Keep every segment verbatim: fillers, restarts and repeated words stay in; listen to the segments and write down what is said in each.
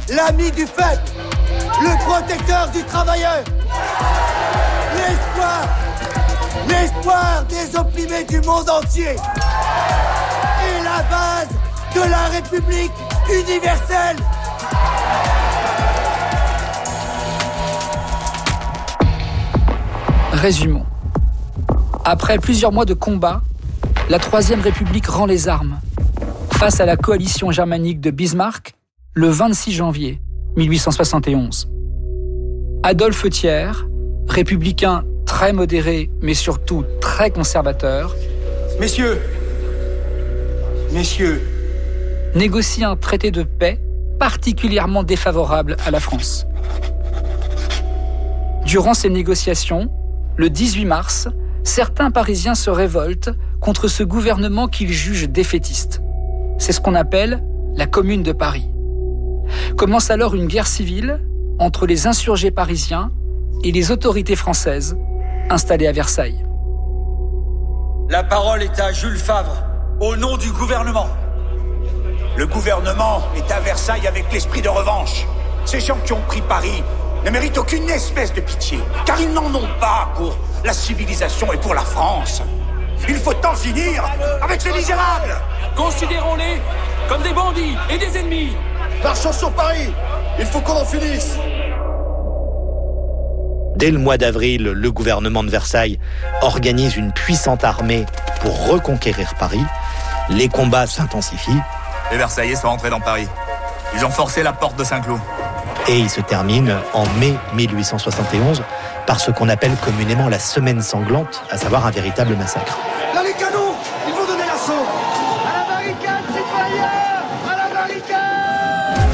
l'ami du faible, le protecteur du travailleur, l'espoir, l'espoir des opprimés du monde entier et la base de la République universelle. Résumons. Après plusieurs mois de combat, la Troisième République rend les armes face à la coalition germanique de Bismarck le vingt-six janvier mille huit cent soixante et onze. Adolphe Thiers, républicain très modéré mais surtout très conservateur, Messieurs, messieurs, négocie un traité de paix particulièrement défavorable à la France. Durant ces négociations, le dix-huit mars, certains Parisiens se révoltent contre ce gouvernement qu'ils jugent défaitiste. C'est ce qu'on appelle la Commune de Paris. Commence alors une guerre civile entre les insurgés parisiens et les autorités françaises installées à Versailles. La parole est à Jules Favre, au nom du gouvernement. Le gouvernement est à Versailles avec l'esprit de revanche. Ces gens qui ont pris Paris ne méritent aucune espèce de pitié, car ils n'en ont pas pour la civilisation et pour la France. Il faut en finir avec ces misérables. Considérons-les comme des bandits et des ennemis. Marchons sur Paris, il faut qu'on en finisse. Dès le mois d'avril, le gouvernement de Versailles organise une puissante armée pour reconquérir Paris. Les combats s'intensifient. Les Versaillais sont rentrés dans Paris. Ils ont forcé la porte de Saint-Cloud. Et il se termine en mai mille huit cent soixante et onze par ce qu'on appelle communément la semaine sanglante, à savoir un véritable massacre. Là les canons, ils vont donner l'assaut. À la barricade, citoyens, à la barricade.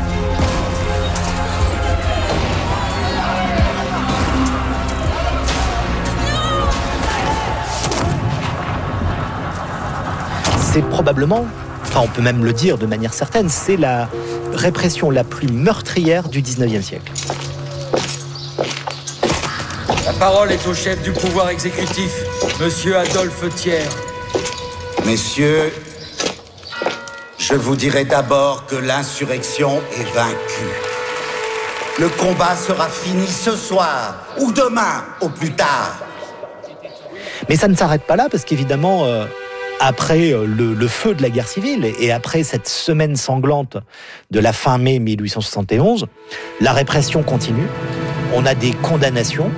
C'est probablement, enfin on peut même le dire de manière certaine, c'est la répression la plus meurtrière du dix-neuvième siècle. La parole est au chef du pouvoir exécutif, Monsieur Adolphe Thiers. Messieurs, je vous dirai d'abord que l'insurrection est vaincue. Le combat sera fini ce soir ou demain au plus tard. Mais ça ne s'arrête pas là parce qu'évidemment, euh, après le, le feu de la guerre civile et après cette semaine sanglante de la fin mai mille huit cent soixante et onze, la répression continue. On a des condamnations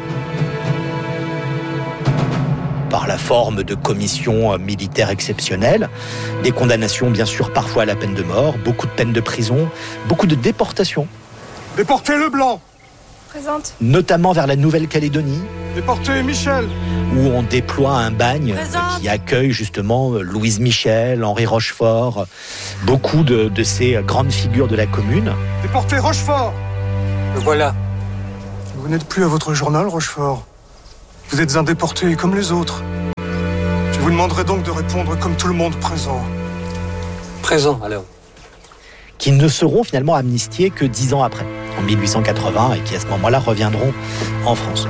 par la forme de commissions militaires exceptionnelles, des condamnations bien sûr parfois à la peine de mort, beaucoup de peines de prison, beaucoup de déportations. Déportez Leblanc. Présente. Notamment vers la Nouvelle-Calédonie. Déportez Michel. Où on déploie un bagne Présente. qui accueille justement Louise Michel, Henri Rochefort, beaucoup de, de ces grandes figures de la commune. Déportez Rochefort. Le voilà. Vous n'êtes plus à votre journal, Rochefort. Vous êtes un déporté comme les autres. Je vous demanderai donc de répondre comme tout le monde présent. Présent, alors. Qui ne seront finalement amnistiés que dix ans après, en mille huit cent quatre-vingts, et qui à ce moment-là reviendront en France.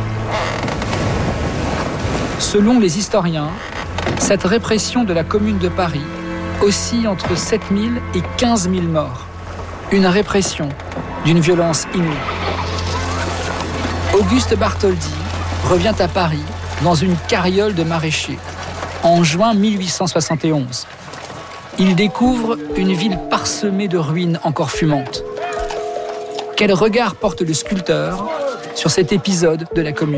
Selon les historiens, cette répression de la Commune de Paris oscille entre sept mille et quinze mille morts. Une répression d'une violence inouïe. Auguste Bartholdi revient à Paris dans une carriole de maraîcher en juin mille huit cent soixante et onze. Il découvre une ville parsemée de ruines encore fumantes. Quel regard porte le sculpteur sur cet épisode de la Commune ?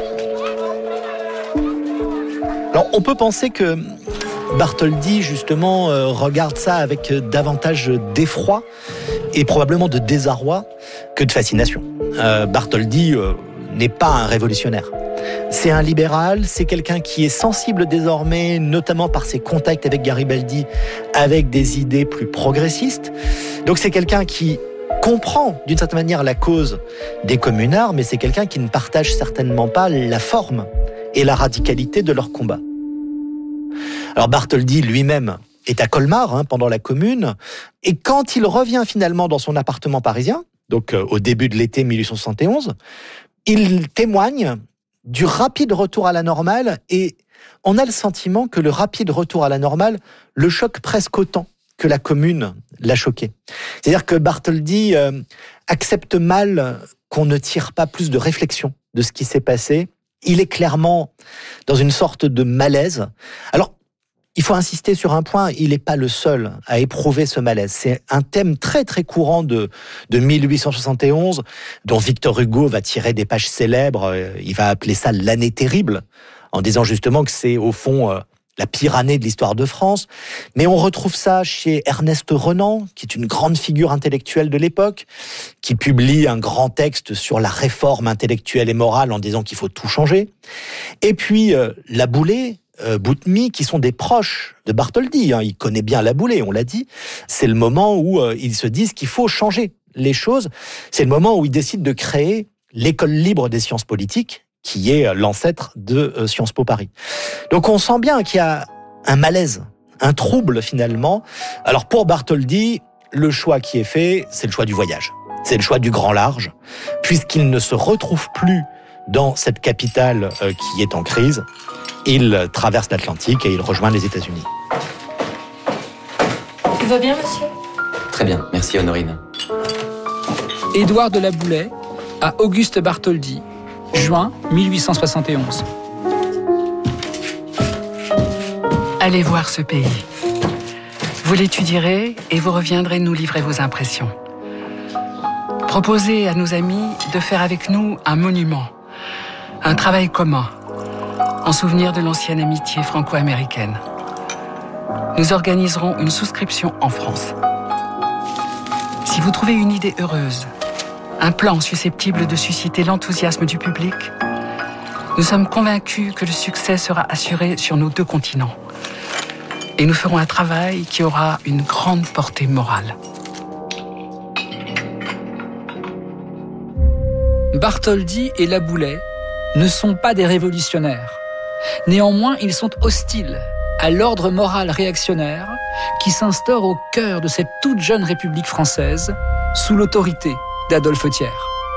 Alors, on peut penser que Bartholdi, justement, euh, regarde ça avec davantage d'effroi et probablement de désarroi que de fascination. Euh, Bartholdi euh, n'est pas un révolutionnaire. C'est un libéral, c'est quelqu'un qui est sensible désormais, notamment par ses contacts avec Garibaldi, avec des idées plus progressistes. Donc c'est quelqu'un qui comprend d'une certaine manière la cause des communards, mais c'est quelqu'un qui ne partage certainement pas la forme et la radicalité de leur combat. Alors Bartholdi lui-même est à Colmar hein, pendant la Commune, et quand il revient finalement dans son appartement parisien, donc euh, au début de l'été mille huit cent soixante et onze, il témoigne du rapide retour à la normale, et on a le sentiment que le rapide retour à la normale le choque presque autant que la Commune l'a choqué. C'est-à-dire que Bartholdi euh, accepte mal qu'on ne tire pas plus de réflexion de ce qui s'est passé. Il est clairement dans une sorte de malaise. Alors, il faut insister sur un point, il n'est pas le seul à éprouver ce malaise. C'est un thème très très courant de, de mille huit cent soixante et onze, dont Victor Hugo va tirer des pages célèbres. Il va appeler ça l'année terrible, en disant justement que c'est au fond euh, la pire année de l'histoire de France. Mais on retrouve ça chez Ernest Renan, qui est une grande figure intellectuelle de l'époque, qui publie un grand texte sur la réforme intellectuelle et morale en disant qu'il faut tout changer. Et puis euh, Laboulaye, Euh, Boutmy, qui sont des proches de Bartholdi, hein, il connaît bien Laboulaye, on l'a dit, c'est le moment où euh, ils se disent qu'il faut changer les choses, c'est le moment où ils décident de créer l'école libre des sciences politiques, qui est euh, l'ancêtre de euh, Sciences Po Paris. Donc on sent bien qu'il y a un malaise, un trouble finalement. Alors pour Bartholdi, le choix qui est fait, c'est le choix du voyage, c'est le choix du grand large, puisqu'il ne se retrouve plus dans cette capitale euh, qui est en crise. Il traverse l'Atlantique et il rejoint les États-Unis. Tout va bien, monsieur ? Très bien, merci Honorine. Édouard de Laboulaye à Auguste Bartholdi, juin mille huit cent soixante et onze. Allez voir ce pays. Vous l'étudierez et vous reviendrez nous livrer vos impressions. Proposez à nos amis de faire avec nous un monument, un travail commun, en souvenir de l'ancienne amitié franco-américaine. Nous organiserons une souscription en France. Si vous trouvez une idée heureuse, un plan susceptible de susciter l'enthousiasme du public, nous sommes convaincus que le succès sera assuré sur nos deux continents. Et nous ferons un travail qui aura une grande portée morale. Bartholdi et Laboulaye ne sont pas des révolutionnaires. Néanmoins, ils sont hostiles à l'ordre moral réactionnaire qui s'instaure au cœur de cette toute jeune République française sous l'autorité d'Adolphe Thiers.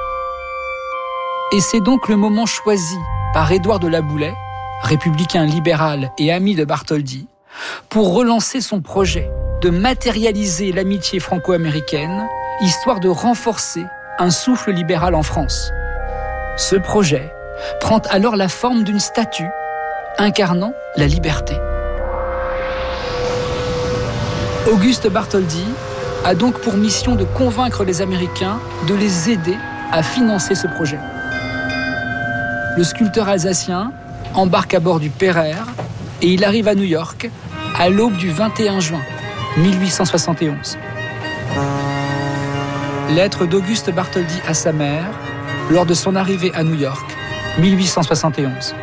Et c'est donc le moment choisi par Édouard de Laboulaye, républicain libéral et ami de Bartholdi, pour relancer son projet de matérialiser l'amitié franco-américaine, histoire de renforcer un souffle libéral en France. Ce projet prend alors la forme d'une statue incarnant la liberté. Auguste Bartholdi a donc pour mission de convaincre les Américains de les aider à financer ce projet. Le sculpteur alsacien embarque à bord du Pereire et il arrive à New York à l'aube du vingt et un juin mille huit cent soixante et onze. Lettre d'Auguste Bartholdi à sa mère lors de son arrivée à New York, mille huit cent soixante et onze.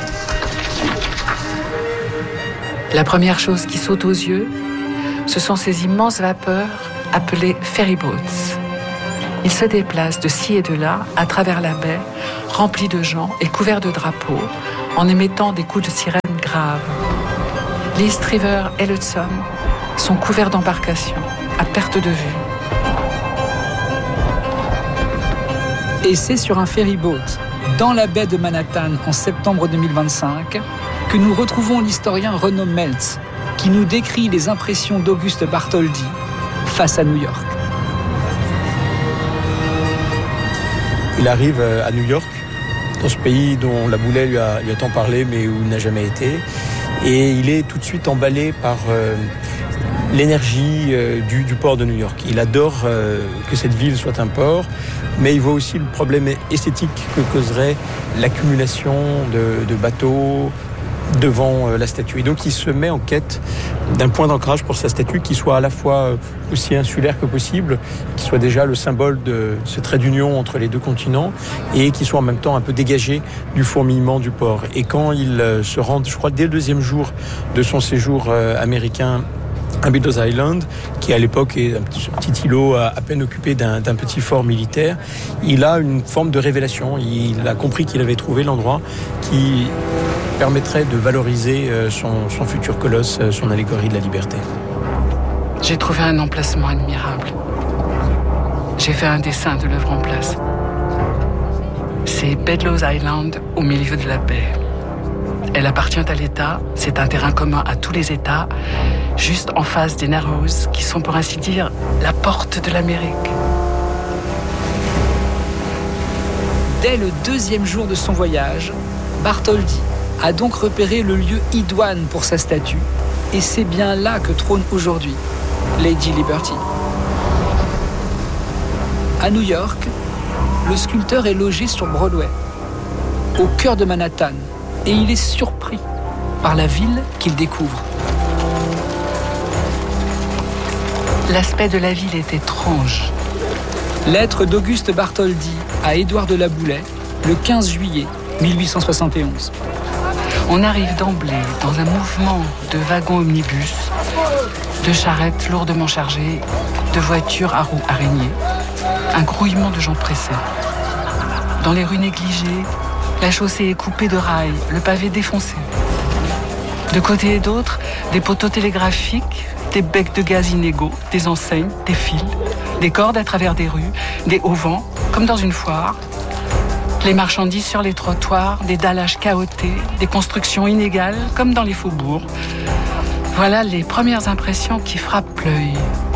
La première chose qui saute aux yeux, ce sont ces immenses vapeurs appelées ferryboats. Ils se déplacent de ci et de là, à travers la baie, remplis de gens et couverts de drapeaux, en émettant des coups de sirène graves. L'East River et l'Hudson sont couverts d'embarcations, à perte de vue. Et c'est sur un ferryboat, dans la baie de Manhattan en septembre deux mille vingt-cinq, que nous retrouvons l'historien Renaud Meltz, qui nous décrit les impressions d'Auguste Bartholdi face à New York. Il arrive à New York, dans ce pays dont Laboulaye lui a, lui a tant parlé, mais où il n'a jamais été. Et il est tout de suite emballé par euh, l'énergie euh, du, du port de New York. Il adore euh, que cette ville soit un port, mais il voit aussi le problème esthétique que causerait l'accumulation de, de bateaux devant euh, la statue. Et donc il se met en quête d'un point d'ancrage pour sa statue qui soit à la fois aussi insulaire que possible, qui soit déjà le symbole de ce trait d'union entre les deux continents et qui soit en même temps un peu dégagé du fourmillement du port. Et quand il euh, se rend, je crois, dès le deuxième jour de son séjour euh, américain à Beddoes Island, qui à l'époque est un petit, un petit îlot à, à peine occupé d'un, d'un petit fort militaire, il a une forme de révélation. Il a compris qu'il avait trouvé l'endroit qui permettrait de valoriser son, son futur colosse, son allégorie de la liberté. J'ai trouvé un emplacement admirable. J'ai fait un dessin de l'œuvre en place. C'est Bedloes Island au milieu de la baie. Elle appartient à l'État, c'est un terrain commun à tous les États, juste en face des Narrows, qui sont pour ainsi dire la porte de l'Amérique. Dès le deuxième jour de son voyage, Bartholdi a donc repéré le lieu idoine pour sa statue, et c'est bien là que trône aujourd'hui Lady Liberty. À New York, le sculpteur est logé sur Broadway, au cœur de Manhattan, et il est surpris par la ville qu'il découvre. L'aspect de la ville est étrange. Lettre d'Auguste Bartholdi à Édouard de la Boulaye, le quinze juillet mille huit cent soixante et onze. On arrive d'emblée dans un mouvement de wagons omnibus, de charrettes lourdement chargées, de voitures à roues araignées, un grouillement de gens pressés. Dans les rues négligées, la chaussée est coupée de rails, le pavé défoncé. De côté et d'autre, des poteaux télégraphiques, des becs de gaz inégaux, des enseignes, des fils, des cordes à travers des rues, des auvents, comme dans une foire. Les marchandises sur les trottoirs, des dallages chaotés, des constructions inégales, comme dans les faubourgs. Voilà les premières impressions qui frappent l'œil.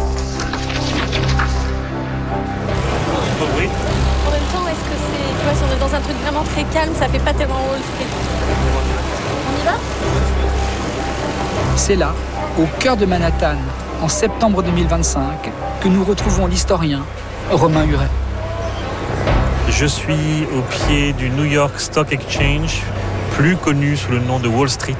En même temps, est-ce que c'est... Tu vois, si on est dans un truc vraiment très calme, ça fait pas tellement Wall Street. On y va ? C'est là, au cœur de Manhattan, en septembre deux mille vingt-cinq, que nous retrouvons l'historien Romain Huret. Je suis au pied du New York Stock Exchange, plus connu sous le nom de Wall Street.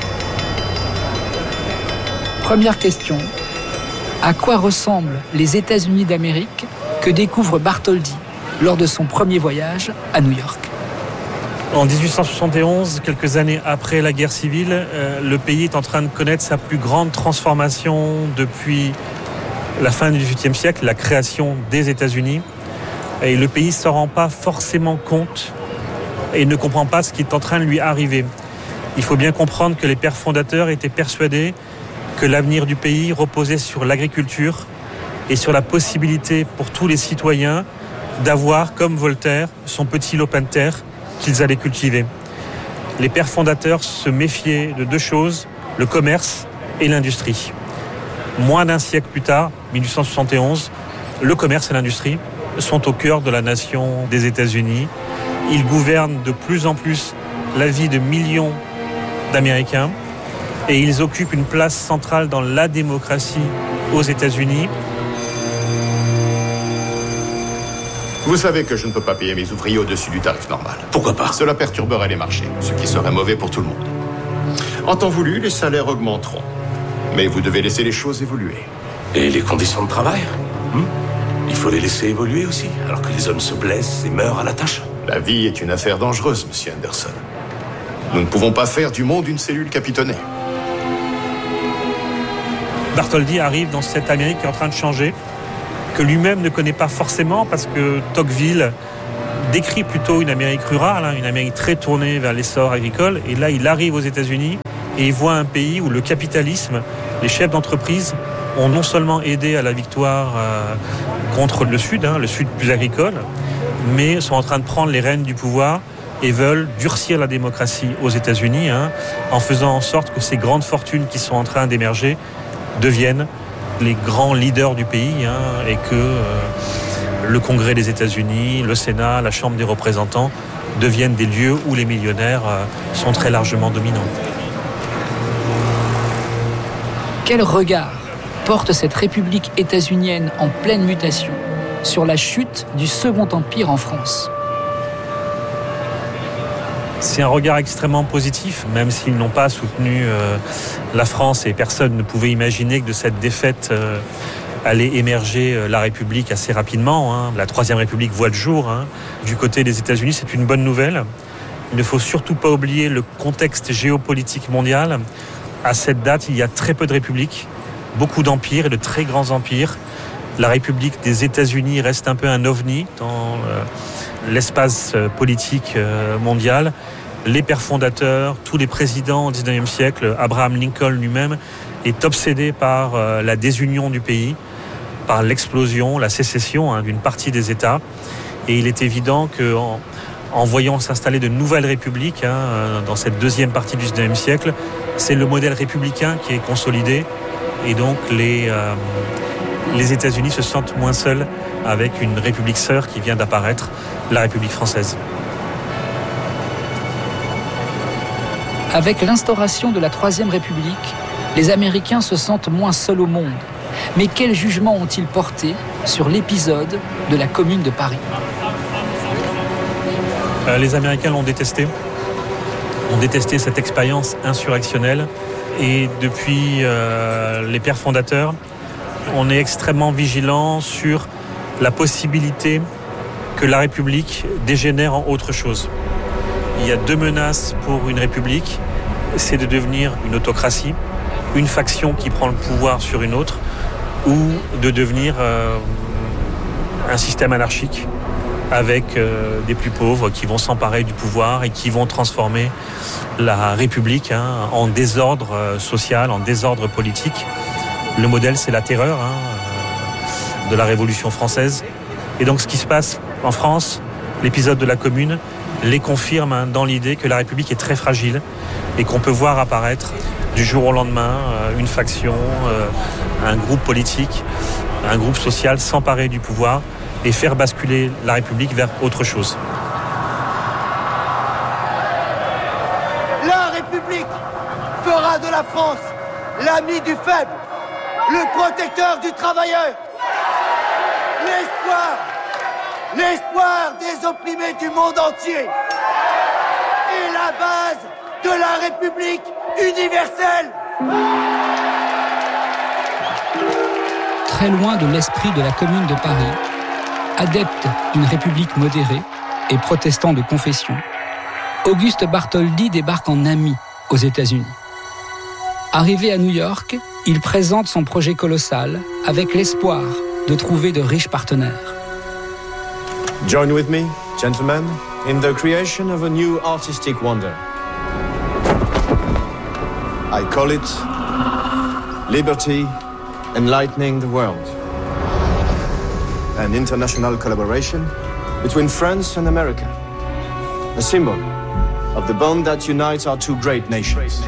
Première question. À quoi ressemblent les États-Unis d'Amérique que découvre Bartholdi lors de son premier voyage à New York ? En dix-huit cent soixante et onze, quelques années après la guerre civile, euh, le pays est en train de connaître sa plus grande transformation depuis la fin du dix-huitième siècle, la création des États-Unis. Et le pays ne se rend pas forcément compte et ne comprend pas ce qui est en train de lui arriver. Il faut bien comprendre que les pères fondateurs étaient persuadés que l'avenir du pays reposait sur l'agriculture et sur la possibilité pour tous les citoyens d'avoir, comme Voltaire, son petit lopin de terre qu'ils allaient cultiver. Les pères fondateurs se méfiaient de deux choses, le commerce et l'industrie. Moins d'un siècle plus tard, mille huit cent soixante et onze, le commerce et l'industrie sont au cœur de la nation des États-Unis. Ils gouvernent de plus en plus la vie de millions d'Américains et ils occupent une place centrale dans la démocratie aux États-Unis. Vous savez que je ne peux pas payer mes ouvriers au-dessus du tarif normal. Pourquoi pas ? Cela perturberait les marchés, ce qui serait mauvais pour tout le monde. En temps voulu, les salaires augmenteront. Mais vous devez laisser les choses évoluer. Et les conditions de travail ? hmm Il faut les laisser évoluer aussi, alors que les hommes se blessent et meurent à la tâche. La vie est une affaire dangereuse, monsieur Anderson. Nous ne pouvons pas faire du monde une cellule capitonnée. Bartholdi arrive dans cette Amérique qui est en train de changer, que lui-même ne connaît pas forcément, parce que Tocqueville décrit plutôt une Amérique rurale, hein, une Amérique très tournée vers l'essor agricole. Et là, il arrive aux États-Unis et il voit un pays où le capitalisme, les chefs d'entreprise, ont non seulement aidé à la victoire euh, contre le Sud, hein, le Sud plus agricole, mais sont en train de prendre les rênes du pouvoir et veulent durcir la démocratie aux États-Unis, hein, en faisant en sorte que ces grandes fortunes qui sont en train d'émerger deviennent les grands leaders du pays, hein, et que euh, le Congrès des États-Unis, le Sénat, la Chambre des représentants deviennent des lieux où les millionnaires euh, sont très largement dominants. Quel regard porte cette république états-unienne en pleine mutation sur la chute du Second Empire en France ? C'est un regard extrêmement positif, même s'ils n'ont pas soutenu euh, la France et personne ne pouvait imaginer que de cette défaite euh, allait émerger euh, la République assez rapidement. Hein. La Troisième République voit le jour. Hein. Du côté des États-Unis, c'est une bonne nouvelle. Il ne faut surtout pas oublier le contexte géopolitique mondial. À cette date, il y a très peu de républiques, beaucoup d'empires et de très grands empires. La République des États-Unis reste un peu un ovni dans euh, l'espace politique mondial. Les pères fondateurs, tous les présidents au dix-neuvième siècle, Abraham Lincoln lui-même, est obsédé par la désunion du pays, par l'explosion, la sécession hein, d'une partie des États. Et il est évident qu'en en voyant s'installer de nouvelles républiques hein, dans cette deuxième partie du dix-neuvième siècle. C'est le modèle républicain qui est consolidé et donc les, euh, les États-Unis se sentent moins seuls avec une république sœur qui vient d'apparaître, la République française. Avec l'instauration de la Troisième République, les Américains se sentent moins seuls au monde. Mais quel jugement ont-ils porté sur l'épisode de la Commune de Paris ? euh, Les Américains l'ont détesté, ont détesté cette expérience insurrectionnelle. Et depuis euh, les pères fondateurs, on est extrêmement vigilant sur la possibilité que la République dégénère en autre chose. Il y a deux menaces pour une République, c'est de devenir une autocratie, une faction qui prend le pouvoir sur une autre, ou de devenir euh, un système anarchique avec euh, des plus pauvres qui vont s'emparer du pouvoir et qui vont transformer la République hein, en désordre euh, social, en désordre politique. Le modèle, c'est la terreur hein, de la Révolution française. Et donc ce qui se passe en France, l'épisode de la Commune, les confirme hein, dans l'idée que la République est très fragile et qu'on peut voir apparaître du jour au lendemain euh, une faction, euh, un groupe politique, un groupe social s'emparer du pouvoir et faire basculer la République vers autre chose. La République fera de la France l'ami du faible, le protecteur du travailleur, l'espoir, l'espoir des opprimés du monde entier et la base de la République universelle. Très loin de l'esprit de la Commune de Paris, adepte d'une République modérée et protestant de confession, Auguste Bartholdi débarque en ami aux États-Unis. Arrivé à New York, il présente son projet colossal avec l'espoir de trouver de riches partenaires. Join with me, gentlemen, in the creation of a new artistic wonder. I call it Liberty Enlightening the World. An international collaboration between France and America. A symbol of the bond that unites our two great nations.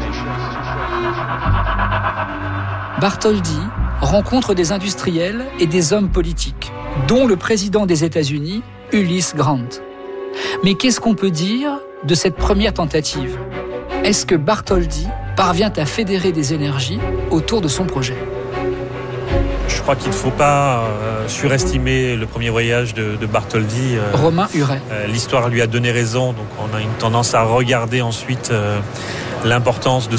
Bartholdi rencontre des industriels et des hommes politiques, dont le président des États-Unis, Ulysse Grant. Mais qu'est-ce qu'on peut dire de cette première tentative ? Est-ce que Bartholdi parvient à fédérer des énergies autour de son projet ? Je crois qu'il ne faut pas euh, surestimer le premier voyage de, de Bartholdi. Euh, Romain Huret. Euh, l'histoire lui a donné raison, donc on a une tendance à regarder ensuite euh, l'importance de